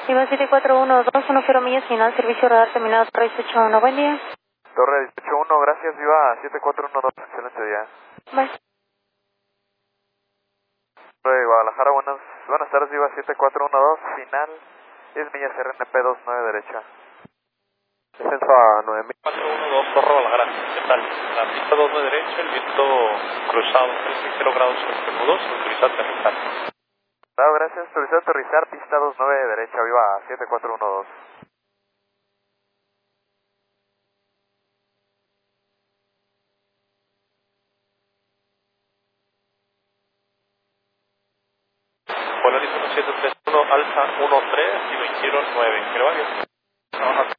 Viva 7412, 10 millas, final, servicio radar terminado, Torre 181, buen día. Torre 181, gracias, Viva 7412, excelente día. Bye. Torre de Guadalajara, buenas tardes, Viva 7412, final, 10 millas, RNP 29 derecha. Descenso a 9000. 412, Torre Guadalajara, ¿qué tal? La pista 29 derecha, el viento cruzado, 360 grados extremo 2, autorizado a aterrizar. Claro, gracias, autorizado a aterrizar, pista 29 derecha, Viva 7412. Polaris 1731, Alfa 13, y lo hicieron 9, que lo vaya.